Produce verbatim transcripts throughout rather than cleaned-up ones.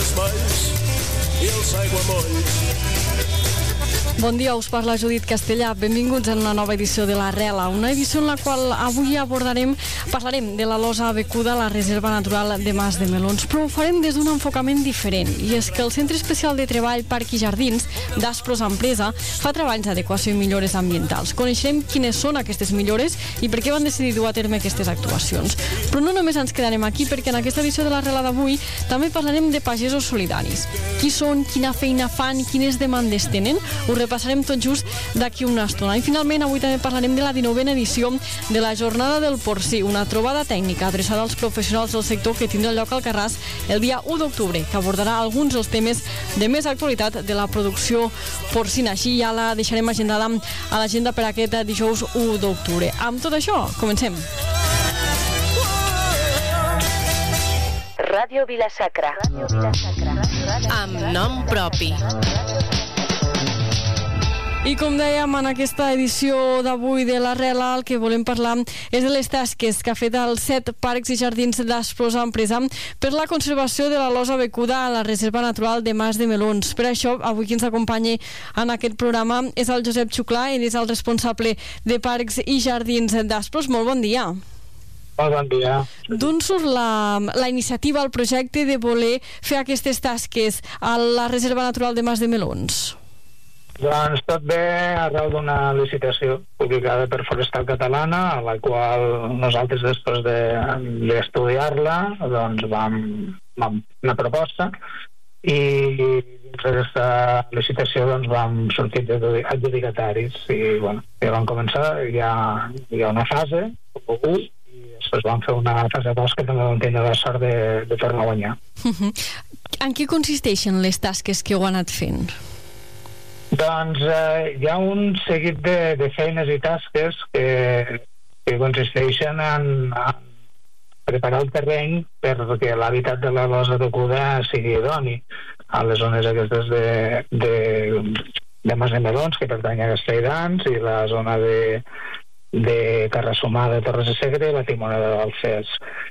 les valls i els aiguamolls. Bon dia, us parla Judit Castellà. Benvinguts a una nova edició de l'Arrela, una edició en la qual avui abordarem, parlarem de la losa abecuda a la Reserva Natural de Mas de Melons, però ho farem des d'un enfocament diferent, i és que el Centre Especial de Treball, Parc i Jardins d'Aspros Empresa fa treballs d'adequació i millores ambientals. Coneixerem quines són aquestes millores i per què van decidir dur a terme aquestes actuacions. Però no només ens quedarem aquí, perquè en aquesta edició de l'Arrela d'avui també parlarem de pagesos solidaris. Qui són, quina feina fan, quines demandes tenen? Ho repassarem tot just d'aquí una estona. I finalment avui també parlarem de la dinovena edició de la Jornada del Porcí, una trobada tècnica adreçada als professionals del sector que tindrà lloc al Carràs el dia u d'octubre, que abordarà alguns dels temes de més actualitat de la producció porcina. Així ja la deixarem agendada a l'agenda per aquest dijous u d'octubre. Amb tot això, comencem. Ràdio Vila-sacra. Amb nom propi. I com dèiem, en aquesta edició d'avui de l'Arrela, el que volem parlar és de les tasques que ha fet els set parcs i jardins d'Aspros Empresa per la conservació de la losa abecuda a la Reserva Natural de Mas de Melons. Per això, avui qui ens acompanya en aquest programa és el Josep Xuclà, ell és el responsable de Parcs i Jardins d'Aspros. Molt bon dia. Molt bon dia. D'on surt la, la iniciativa, el projecte de voler fer aquestes tasques a la Reserva Natural de Mas de Melons? Doncs tot ve arreu d'una licitació publicada per Forestal Catalana, a la qual nosaltres, després d'estudiar-la, de, doncs vam, vam una proposta, i dins d'aquesta licitació doncs, vam sortir adjudicataris i bueno, ja vam començar, hi ha, hi ha una fase u, i després vam fer una fase dos que també vam tenir la sort de, de tornar a guanyar. Uh-huh. En què consisteixen les tasques que heu anat fent? Doncs eh, hi ha un seguit de, de feines i tasques que, que consisteixen en, en preparar el terreny perquè l'hàbitat de la losa abecuda sigui idoni a les zones aquestes de, de, de Mas de Melons, que pertany a Castelldans, i la zona de, de Carrassumà, de Torres de Segre i la Timoneda d'Alfés.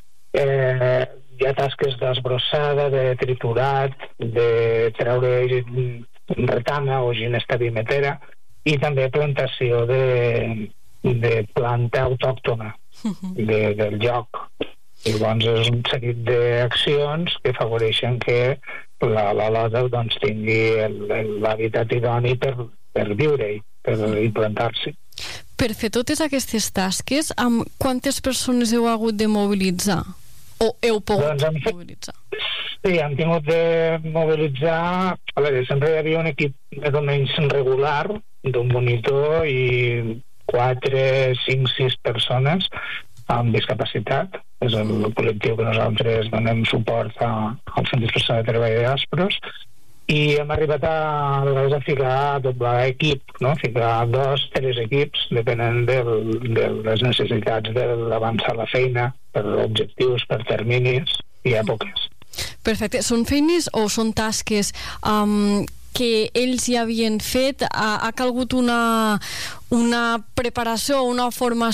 Eh, hi ha tasques d'esbrossada, de triturat, de treure retana o ginesta bimetera, i també plantació de, de planta autòctona de, del lloc. I doncs és un seguit d'accions que afavoreixen que la, la losa doncs, tingui l'hàbitat idoni per, per viure-hi, per implantar-s'hi. Per fer totes aquestes tasques, amb quantes persones heu hagut de mobilitzar? O heu pogut doncs, fet... mobilitzar? Sí, hem tingut de mobilitzar... A veure, sempre hi havia un equip més o menys regular d'un monitor i quatre, cinc, sis persones amb discapacitat. És el col·lectiu que nosaltres donem suport a, al Centre Especial de Treball d'Aspros, i hem arribat a, a vegades a ficar a doble equip, no? Ficar dos, tres equips, depenent del, de les necessitats d'avançar la feina, per objectius, per terminis i èpoques. Perfecte. Són feines o són tasques um, que ells ja havien fet? Ha, ha calgut una, una preparació o una formació